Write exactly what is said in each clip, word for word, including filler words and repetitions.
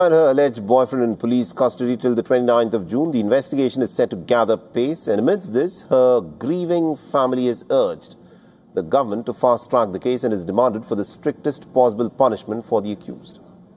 Her alleged boyfriend in police custody till the twenty-ninth of June. The investigation is set to gather pace, and amidst this, her grieving family has urged the government to fast-track the case and has demanded for the strictest possible punishment for the accused.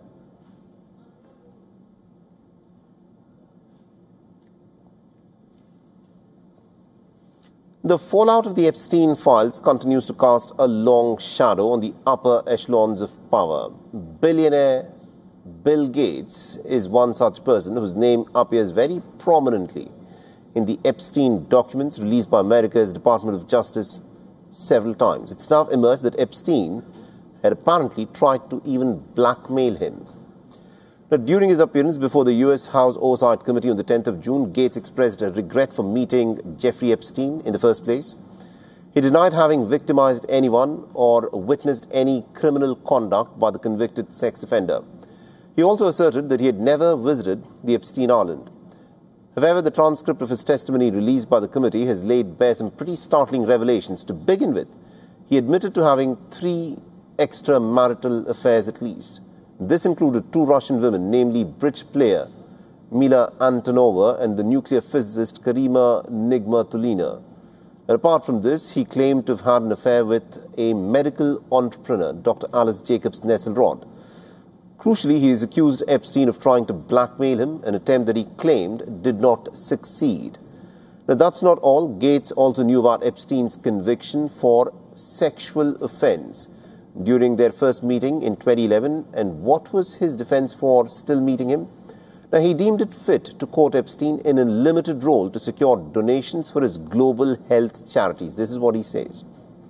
The fallout of the Epstein files continues to cast a long shadow on the upper echelons of power. Billionaire Bill Gates is one such person whose name appears very prominently in the Epstein documents released by America's Department of Justice several times. It's now emerged that Epstein had apparently tried to even blackmail him. Now, during his appearance before the U S House Oversight Committee on the tenth of June, Gates expressed a regret for meeting Jeffrey Epstein in the first place. He denied having victimized anyone or witnessed any criminal conduct by the convicted sex offender. He also asserted that he had never visited the Epstein Island. However, the transcript of his testimony released by the committee has laid bare some pretty startling revelations. To begin with, he admitted to having three extramarital affairs at least. This included two Russian women, namely bridge player Mila Antonova and the nuclear physicist Karima Nigmatulina. And apart from this, he claimed to have had an affair with a medical entrepreneur, Doctor Alice Jacobs Nesselrod. Crucially, he has accused Epstein of trying to blackmail him, an attempt that he claimed did not succeed. Now, that's not all. Gates also knew about Epstein's conviction for sexual offense during their first meeting in twenty eleven. And what was his defense for still meeting him? Now, he deemed it fit to quote Epstein in a limited role to secure donations for his global health charities. This is what he says.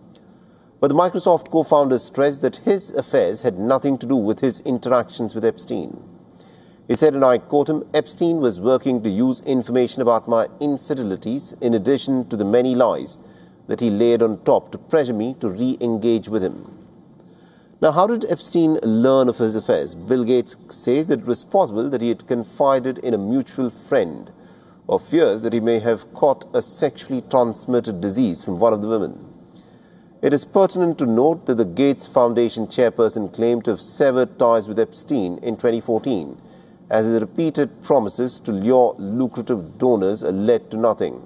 But the Microsoft co-founder stressed that his affairs had nothing to do with his interactions with Epstein. He said, and I quote him, "Epstein was working to use information about my infidelities in addition to the many lies that he laid on top to pressure me to re-engage with him." Now, how did Epstein learn of his affairs? Bill Gates says that it was possible that he had confided in a mutual friend or fears that he may have caught a sexually transmitted disease from one of the women. It is pertinent to note that the Gates Foundation chairperson claimed to have severed ties with Epstein in twenty fourteen, as his repeated promises to lure lucrative donors led to nothing.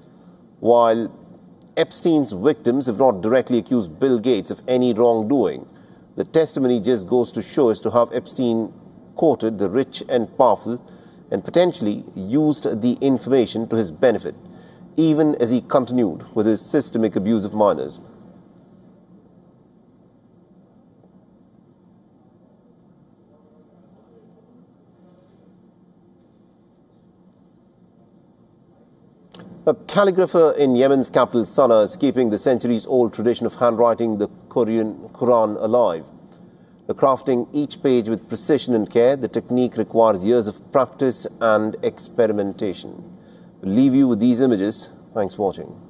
While Epstein's victims have not directly accused Bill Gates of any wrongdoing, the testimony just goes to show as to how Epstein courted the rich and powerful and potentially used the information to his benefit, even as he continued with his systemic abuse of minors. A calligrapher in Yemen's capital Sana'a is keeping the centuries-old tradition of handwriting the Korean Quran alive. The crafting each page with precision and care, the technique requires years of practice and experimentation. We'll leave you with these images. Thanks for watching.